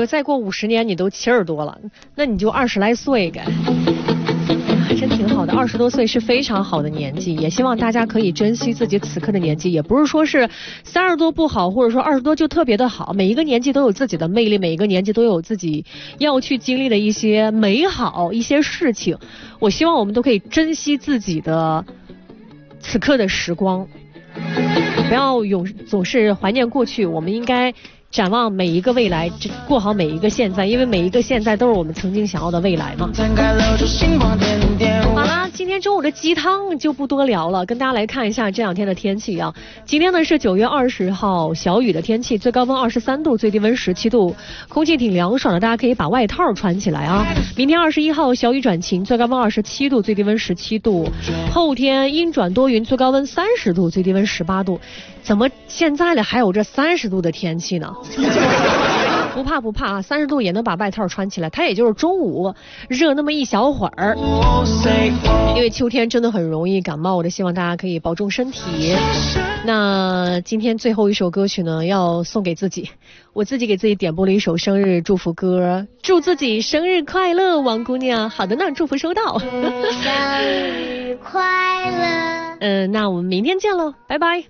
再过50年你都70多了，那你就20来岁该。真挺好的，20多岁是非常好的年纪，也希望大家可以珍惜自己此刻的年纪，也不是说是30多不好，或者说20多就特别的好，每一个年纪都有自己的魅力，每一个年纪都有自己要去经历的一些美好一些事情，我希望我们都可以珍惜自己的此刻的时光，不要总是怀念过去，我们应该展望每一个未来，过好每一个现在，因为每一个现在都是我们曾经想要的未来嘛。好啦，今天中午的鸡汤就不多聊了，跟大家来看一下这两天的天气啊。今天呢是9月20号，小雨的天气，最高温23度，最低温17度，空气挺凉爽的，大家可以把外套穿起来啊。明天21号，小雨转晴，最高温27度，最低温17度。后天阴转多云，最高温30度，最低温18度。怎么现在了还有这30度的天气呢？不怕不怕，30度也能把外套穿起来，它也就是中午热那么一小会儿。因为秋天真的很容易感冒的，希望大家可以保重身体。那今天最后一首歌曲呢，要送给自己，我自己给自己点播了一首生日祝福歌，祝自己生日快乐，王姑娘。好的呢，祝福收到。 生日快乐。 那我们明天见喽，拜拜。